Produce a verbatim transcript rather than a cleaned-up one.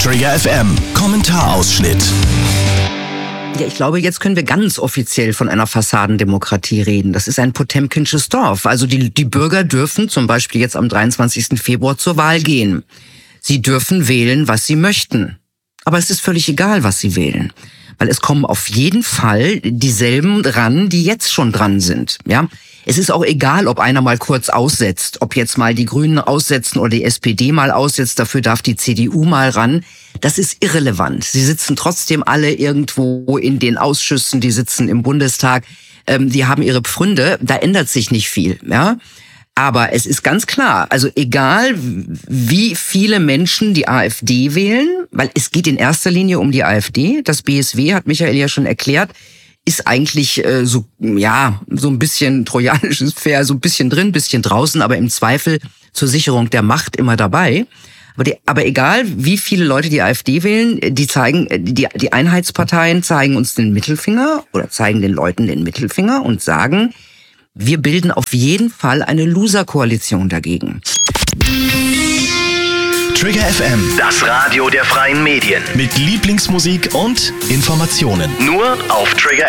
Trigger F M Kommentarausschnitt. Ja, ich glaube, jetzt können wir ganz offiziell von einer Fassadendemokratie reden. Das ist ein Potemkinsches Dorf. Also die, die Bürger dürfen zum Beispiel jetzt am dreiundzwanzigsten Februar zur Wahl gehen. Sie dürfen wählen, was sie möchten. Aber es ist völlig egal, was sie wählen. Weil es kommen auf jeden Fall dieselben ran, die jetzt schon dran sind. Ja, es ist auch egal, ob einer mal kurz aussetzt, ob jetzt mal die Grünen aussetzen oder die S P D mal aussetzt, dafür darf die C D U mal ran. Das ist irrelevant. Sie sitzen trotzdem alle irgendwo in den Ausschüssen, die sitzen im Bundestag, ähm, die haben ihre Pfründe, da ändert sich nicht viel, ja. Aber es ist ganz klar, also egal wie viele Menschen die AfD wählen, weil es geht in erster Linie um die AfD, das B S W, hat Michael ja schon erklärt, ist eigentlich äh, so ja so ein bisschen trojanisches Pferd, so ein bisschen drin, bisschen draußen, aber im Zweifel zur Sicherung der Macht immer dabei. Aber, die, aber egal, wie viele Leute die AfD wählen, die zeigen, die, die Einheitsparteien zeigen uns den Mittelfinger oder zeigen den Leuten den Mittelfinger und sagen, wir bilden auf jeden Fall eine Loser-Koalition dagegen. Trigger F M, Das Radio der freien Medien. mit Lieblingsmusik und Informationen. Nur auf Trigger